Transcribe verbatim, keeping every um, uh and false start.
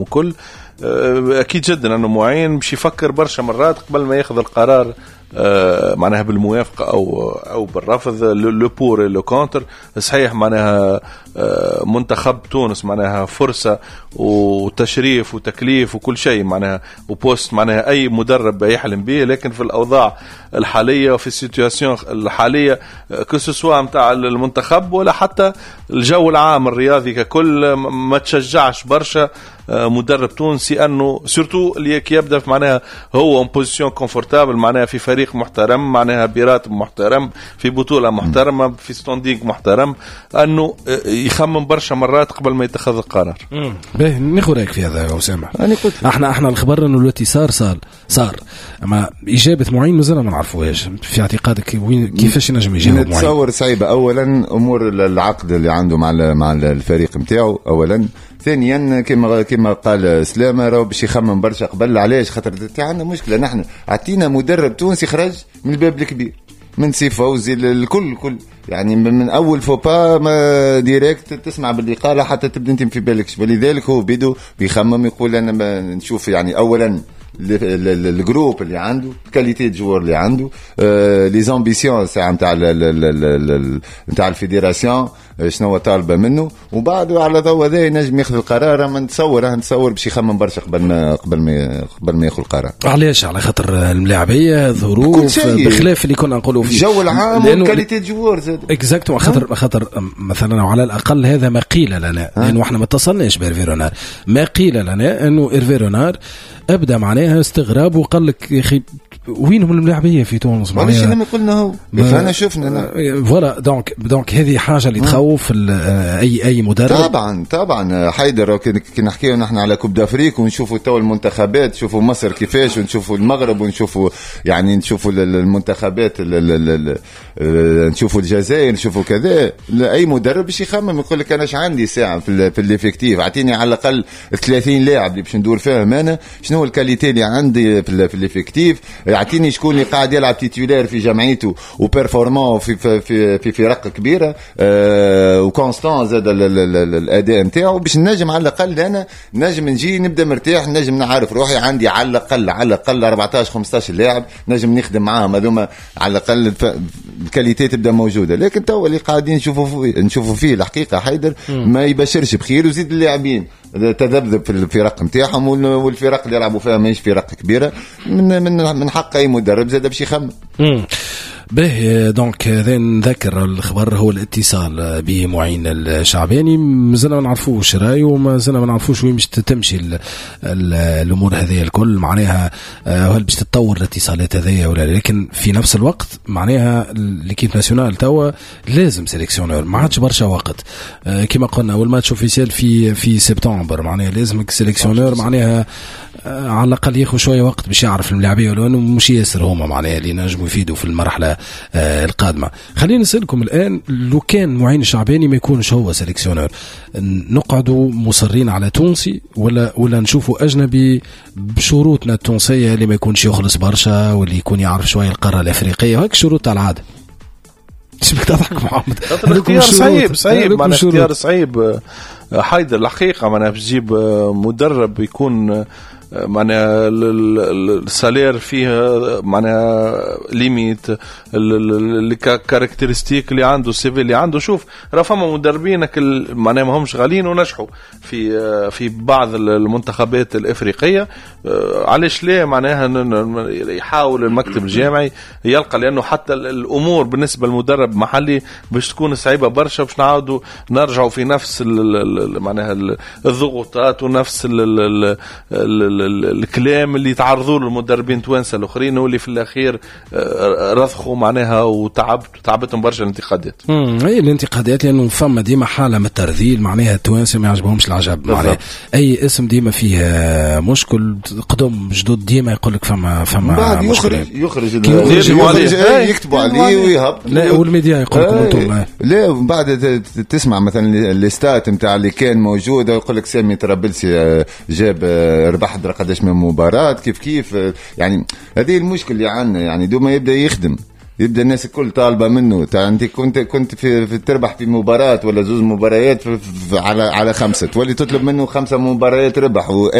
وكل اكيد جدا انه معين باش يفكر برشا مرات قبل ما ياخذ القرار معناها بالموافقه او او بالرفض. لو بور لو كونتر. صحيح معناها منتخب تونس معناها فرصه وتشريف وتكليف وكل شيء معناها وبوست معناها اي مدرب يحلم به، لكن في الاوضاع الحاليه وفي السيتواسيون الحاليه كسوسوا نتاع المنتخب ولا حتى الجو العام الرياضي ككل ما تشجعش برشا مدرب تونسي انه سورتو اللي يبدا معناها هو ان بوزيشن كونفورتابل معناها في فريق محترم معناها براتب محترم في بطوله محترمه في ستاندينغ محترم انه يخمم برشا مرات قبل ما يتخذ القرار. باهي ناخذ رايك في هذا يا اسامه. احنا احنا الخبر انه التي صار صار صار اما اجابه معين مازال ما نعرفوهاش. في اعتقادك وين كيفاش ينجم يجاوب معين؟ نتصور صعيبه. اولا امور العقد اللي عنده مع مع الفريق نتاعو اولا. ثانيا كما كما قال سلامه راهو باش يخمم برشا قبل. علاش؟ خاطر عندنا مشكله. نحن عطينا مدرب تونسي خرج من الباب الكبير من سي فوزي الكل كل يعني من اول فوبا ما ديريكت تسمع باللي قال حتى تبدا انت في بالك. فلذلك هو بدو بيخمم يقول انا ما نشوف يعني اولا الجروب اللي عنده كاليتي جوار اللي عنده لي زامبيسيون تاع نتاع نتاع الفيدراسيون شنو طالبه منه، وبعد على ضوء هذا ينجم ياخذ القرار. ما نتصور نتصور باش يخمم برشا قبل ما قبل ما قبل ما ياخذ القرار. علاش؟ على خاطر الملاعبيه ظروف بخلاف اللي كنا نقولوا فيه الجو العام وكاليتي جوار زاد اكزاكتو. خاطر خاطر مثلا على الاقل هذا ما قيل لنا لانه احنا ما اتصلناش بإيرفي ما قيل لنا انه إيرفي ابدا معناها استغراب وقال لك يا اخي وينهم الملاعبيه في تونس معناها لما قلنا هو احنا شفنا فوالا. دونك دونك هذه حاجه اللي تخوف اي اي مدرب. طبعا طبعا حيدر كي نحكيو نحن على كوب دافريك ونشوفوا تو المنتخبات، نشوفوا مصر كيفاش ونشوفوا المغرب ونشوفوا يعني نشوفوا المنتخبات نشوفوا الجزائر نشوفوا كذا. اي مدرب باش يخمم يقول لك انا اش عندي ساعه في في الافكتيف اعطيني على الاقل ثلاثين لاعب اللي باش ندور فيهم انا شنو الكاليتي اللي عندي في في الافكتيف. يعطيني شكون اللي قاعد يلعب تيتولير في جمعيته وبيرفورمون في في في, في فرق كبيره أه وكونستان زاد الاداء نتاعو باش نجم على الاقل انا نجم نجي نبدا مرتاح نجم نعرف روحي عندي على الاقل على الاقل أربعطاش خمسطاش لاعب نجم نخدم معاهم هذوما على الاقل الكاليتي تبدا موجوده. لكن تو اللي قاعدين نشوفوا نشوفوا فيه الحقيقه حيدر ما يبشرش بخير وزيد اللاعبين تذبذب في الفرق نتاعهم والفرق اللي يلعبوا فيها ماهيش فرق كبيره من من من حق اي مدرب زاد باش يخمم. به دونك نذكر الخبر هو الاتصال بمعين الشعباني. مازلنا ما نعرفوش رايه ومازلنا ما نعرفوش وين باش تمشي الامور هذه الكل معناها هل باش تتطور الاتصالات هذه ولا. لكن في نفس الوقت معناها ليكيب ناسيونال توا لازم سيليكسيونور ما عادش برشا وقت كما قلنا. اول ماتش اوفيسيال في في سبتمبر معناها لازم سيليكسيونور معناها على الاقل ياخذ شويه وقت باش يعرف الملاعبيه ولا مش ياسر هما معناها اللي نجموا يفيدوا في المرحله آه القادمه. خلينا نسالكم الان لو كان معين الشعباني ما يكونش هو سيليكسيونور نقعدوا مصرين على تونسي ولا ولا نشوفوا اجنبي بشروطنا التونسيه اللي ما يكونش يخلص برشا واللي يكون يعرف شويه القاره الافريقيه وهيك شروط تاع العاده. شبك تضحك محمد؟ اختيار صعيب صعيب معناها اختيار صعيب حيدر الحقيقه معناها باش تجيب مدرب يكون معناها السالير فيها معناها ليميت الكاركترستيك اللي عنده السيفي اللي عنده. شوف راه فما مدربين معناها ما همش غاليين ونجحوا في في بعض المنتخبات الافريقيه. علاش ليه معناها يحاول المكتب الجامعي يلقى لانه حتى الامور بالنسبه للمدرب محلي باش تكون صعيبه برشا باش نعاودوا نرجعوا في نفس معناها الضغوطات ونفس الكلام اللي تعرضوا له المدربين توانسه الاخرين واللي في الاخير رضخوا معناها وتعبت تعبتهم برشا الانتقادات. امم هي الانتقادات لانه فما ديما حاله من الترذيل معناها التوانسه ما يعجبهمش العجب معناها اي اسم ديما فيه مشكل قدم جدد ديما يقول لك فما فما مشكل يخرج يخرج يكتبوا عليه ويهبط لا والميديا يقول لكم انتم لا بعد تسمع مثلا الاستات نتاع اللي كان موجود يقول لك سامي ترابلسي جاب ربح درا قداش من مباراة كيف كيف يعني هذه المشكلة اللي عندنا يعني دوما يبدأ يخدم يبدا الناس الكل طالبه منه. انت كنت كنت في, في تربح في مباراه ولا زوز مباريات في في على على خمسه، تولي تطلب منه خمسه مباريات ربح.